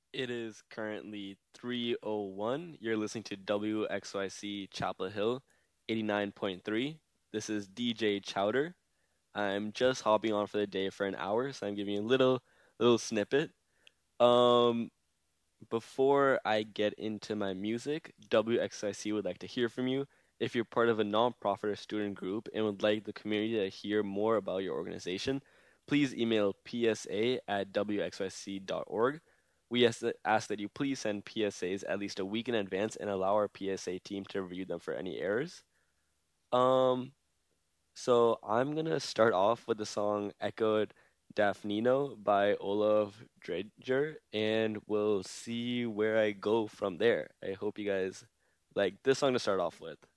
It is currently 3:01. You're listening to WXYC Chapel Hill 89.3. This is DJ Chowder. I'm just hopping on for the day for an hour, so I'm giving you a little snippet. Um Before I get into my music, WXIC would like to hear from you. If you're part of a nonprofit or student group and would like the community to hear more about your organization, please email psa@wxyc.org. We ask that you please send PSAs at least a week in advance and allow our PSA team to review them for any errors. Um, so I'm gonna start off with the song Echoed Daphne by Olaf Dredger, and we'll see where I go from there. I hope you guys like this song to start off with.